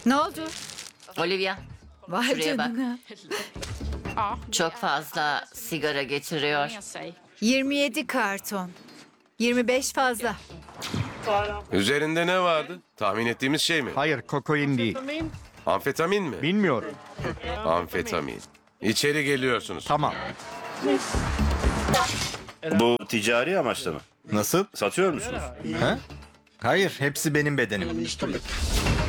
Ne oldu? Olivia, Vay şuraya bak. canına. Çok fazla sigara getiriyor. 27 karton. 25 fazla. Üzerinde ne vardı? Tahmin ettiğimiz şey mi? Hayır, kokain değil. Amfetamin mi? Bilmiyorum. Amfetamin. İçeri geliyorsunuz. Tamam. Bu ticari amaçla mı? Nasıl? Satıyor musunuz? Ha? Hayır, hepsi benim bedenim.